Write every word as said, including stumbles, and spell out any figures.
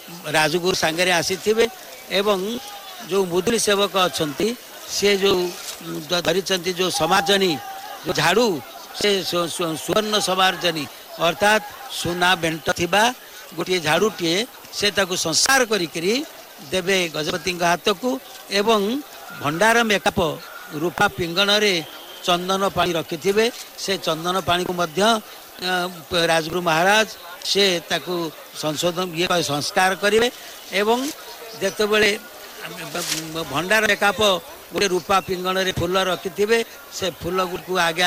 राजगुरु सांगे आसीथिबे एवं जो मुदुली सेवक अछंती से जो धरिचंती जो समाजनी जो झाड़ू से सुवर्ण समार्जनी अर्थात सुना बेंट थिबा गोटे झाड़ूटे से ताकू संसार करी देवे गजपति हाथ को एवं भंडार मेकाप रूपा पिंगण रे चंदन पानी रखिथिबे से चंदन पानी को मध्य राजगुरु महाराज से ताकू संशोधन ये संस्कार करेंगे एवं जेते बेले भंडार मेकाप गोटे रूपा पिंगण रे फूल रखिथिबे से फूल को आगे